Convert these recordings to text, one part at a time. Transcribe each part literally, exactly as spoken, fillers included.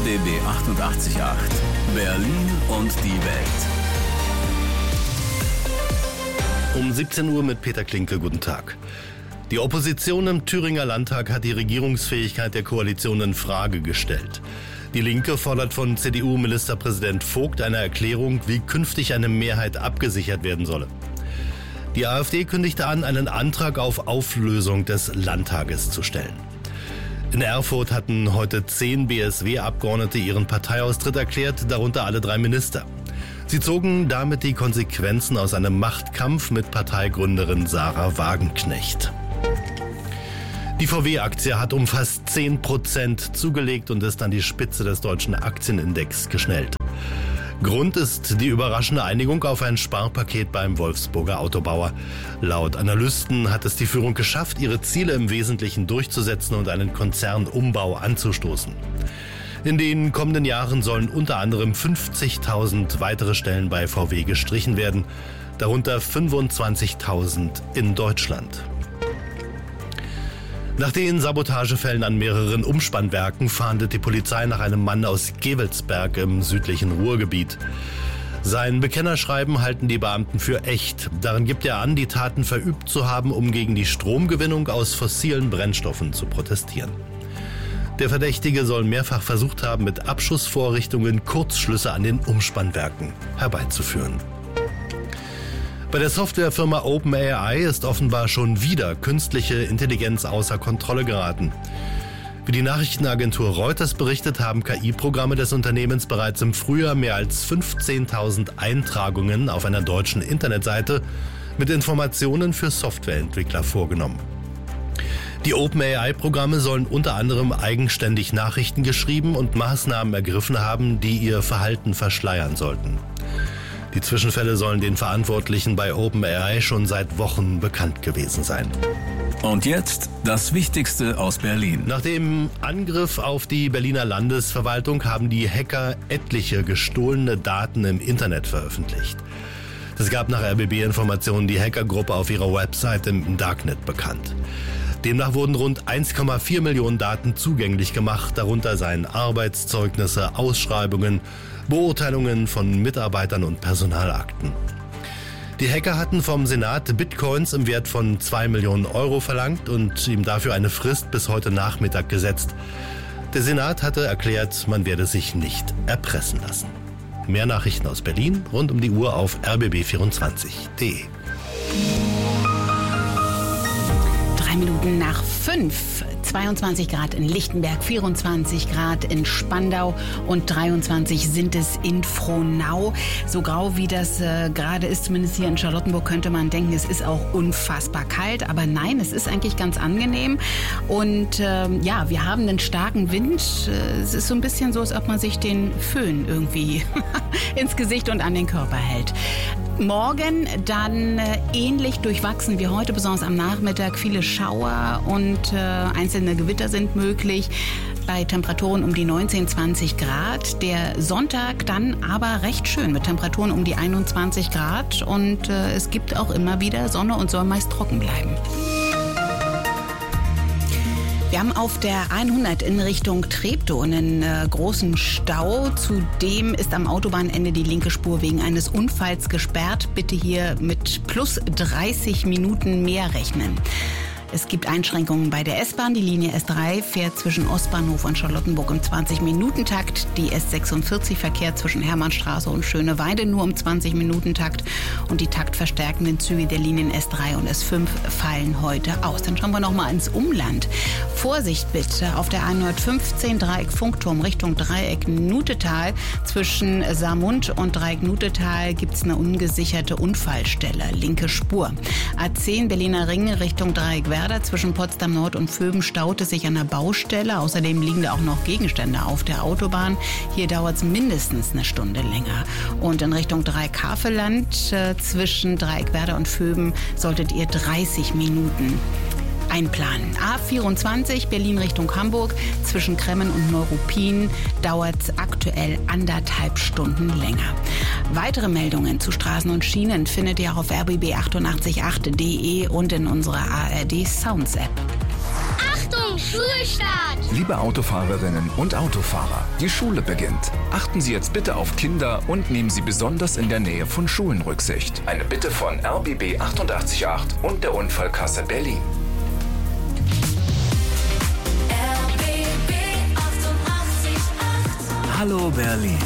B B achtundachtzig Komma acht. Berlin und die Welt. Um siebzehn Uhr mit Peter Klinke, guten Tag. Die Opposition im Thüringer Landtag hat die Regierungsfähigkeit der Koalition in Frage gestellt. Die Linke fordert von C D U-Ministerpräsident Vogt eine Erklärung, wie künftig eine Mehrheit abgesichert werden solle. Die AfD kündigte an, einen Antrag auf Auflösung des Landtages zu stellen. In Erfurt hatten heute zehn B S W-Abgeordnete ihren Parteiaustritt erklärt, darunter alle drei Minister. Sie zogen damit die Konsequenzen aus einem Machtkampf mit Parteigründerin Sarah Wagenknecht. Die V W-Aktie hat um fast zehn Prozent zugelegt und ist an die Spitze des deutschen Aktienindex geschnellt. Grund ist die überraschende Einigung auf ein Sparpaket beim Wolfsburger Autobauer. Laut Analysten hat es die Führung geschafft, ihre Ziele im Wesentlichen durchzusetzen und einen Konzernumbau anzustoßen. In den kommenden Jahren sollen unter anderem fünfzigtausend weitere Stellen bei V W gestrichen werden, darunter fünfundzwanzigtausend in Deutschland. Nach den Sabotagefällen an mehreren Umspannwerken fahndet die Polizei nach einem Mann aus Gevelsberg im südlichen Ruhrgebiet. Sein Bekennerschreiben halten die Beamten für echt. Darin gibt er an, die Taten verübt zu haben, um gegen die Stromgewinnung aus fossilen Brennstoffen zu protestieren. Der Verdächtige soll mehrfach versucht haben, mit Abschussvorrichtungen Kurzschlüsse an den Umspannwerken herbeizuführen. Bei der Softwarefirma OpenAI ist offenbar schon wieder künstliche Intelligenz außer Kontrolle geraten. Wie die Nachrichtenagentur Reuters berichtet, haben K I-Programme des Unternehmens bereits im Frühjahr mehr als fünfzehntausend Eintragungen auf einer deutschen Internetseite mit Informationen für Softwareentwickler vorgenommen. Die OpenAI-Programme sollen unter anderem eigenständig Nachrichten geschrieben und Maßnahmen ergriffen haben, die ihr Verhalten verschleiern sollten. Die Zwischenfälle sollen den Verantwortlichen bei OpenAI schon seit Wochen bekannt gewesen sein. Und jetzt das Wichtigste aus Berlin. Nach dem Angriff auf die Berliner Landesverwaltung haben die Hacker etliche gestohlene Daten im Internet veröffentlicht. Es gab nach R B B-Informationen die Hackergruppe auf ihrer Website im Darknet bekannt. Demnach wurden rund eins Komma vier Millionen Daten zugänglich gemacht, darunter seien Arbeitszeugnisse, Ausschreibungen, Beurteilungen von Mitarbeitern und Personalakten. Die Hacker hatten vom Senat Bitcoins im Wert von zwei Millionen Euro verlangt und ihm dafür eine Frist bis heute Nachmittag gesetzt. Der Senat hatte erklärt, man werde sich nicht erpressen lassen. Mehr Nachrichten aus Berlin rund um die Uhr auf r b b vierundzwanzig punkt d e. Drei Minuten nach fünf. zweiundzwanzig Grad in Lichtenberg, vierundzwanzig Grad in Spandau und dreiundzwanzig sind es in Frohnau. So grau wie das äh, gerade ist, zumindest hier in Charlottenburg, könnte man denken, es ist auch unfassbar kalt. Aber nein, es ist eigentlich ganz angenehm. Und äh, ja, wir haben einen starken Wind. Es ist so ein bisschen so, als ob man sich den Föhn irgendwie ins Gesicht und an den Körper hält. Morgen dann äh, ähnlich durchwachsen wie heute, besonders am Nachmittag. Viele Schauer und äh, einzelne Gewitter sind möglich. Bei Temperaturen um die neunzehn, zwanzig Grad. Der Sonntag dann aber recht schön mit Temperaturen um die einundzwanzig Grad. Und äh, es gibt auch immer wieder Sonne und soll meist trocken bleiben. Wir haben auf der hundert in Richtung Treptow einen äh, großen Stau. Zudem ist am Autobahnende die linke Spur wegen eines Unfalls gesperrt. Bitte hier mit plus dreißig Minuten mehr rechnen. Es gibt Einschränkungen bei der S-Bahn. Die Linie S drei fährt zwischen Ostbahnhof und Charlottenburg im zwanzig-Minuten-Takt. Die S sechsundvierzig verkehrt zwischen Hermannstraße und Schöneweide nur im zwanzig-Minuten-Takt. Und die taktverstärkenden Züge der Linien S drei und S fünf fallen heute aus. Dann schauen wir noch mal ins Umland. Vorsicht bitte auf der hundertfünfzehn Dreieck Funkturm Richtung Dreieck Nutetal. Zwischen Saarmund und Dreieck Nutetal gibt es eine ungesicherte Unfallstelle. Linke Spur. A zehn Berliner Ring Richtung Dreieck Werder zwischen Potsdam Nord und Vöben staut es sich an der Baustelle. Außerdem liegen da auch noch Gegenstände auf der Autobahn. Hier dauert es mindestens eine Stunde länger. Und in Richtung Dreieck Havelland äh, zwischen Dreieck Werder und Vöben solltet ihr dreißig Minuten einplanen. A vierundzwanzig Berlin Richtung Hamburg zwischen Kremmen und Neuruppin dauert es aktuell anderthalb Stunden länger. Weitere Meldungen zu Straßen und Schienen findet ihr auch auf r b b achtundachtzig punkt acht punkt d e und in unserer A R D Sounds App. Achtung! Schulstart! Liebe Autofahrerinnen und Autofahrer, die Schule beginnt. Achten Sie jetzt bitte auf Kinder und nehmen Sie besonders in der Nähe von Schulen Rücksicht. Eine Bitte von R B B achtundachtzig Komma acht und der Unfallkasse Berlin. R B B achtundachtzig Komma acht. Hallo Berlin.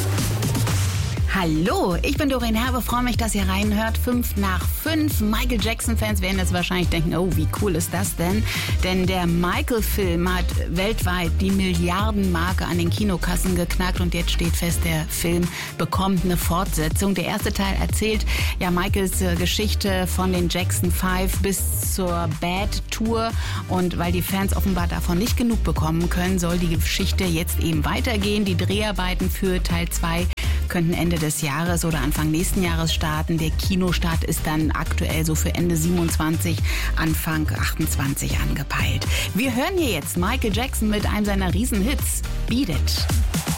Hallo, ich bin Doreen Herbe, freue mich, dass ihr reinhört. Fünf nach fünf. Michael Jackson-Fans werden jetzt wahrscheinlich denken, oh, wie cool ist das denn? Denn der Michael-Film hat weltweit die Milliardenmarke an den Kinokassen geknackt und jetzt steht fest, der Film bekommt eine Fortsetzung. Der erste Teil erzählt ja Michaels äh, Geschichte von den Jackson Five bis zur Bad Tour und weil die Fans offenbar davon nicht genug bekommen können, soll die Geschichte jetzt eben weitergehen. Die Dreharbeiten für Teil zwei könnten Ende des Jahres oder Anfang nächsten Jahres starten. Der Kinostart ist dann aktuell so für Ende siebenundzwanzig, Anfang achtundzwanzig angepeilt. Wir hören hier jetzt Michael Jackson mit einem seiner Riesenhits, Beat It.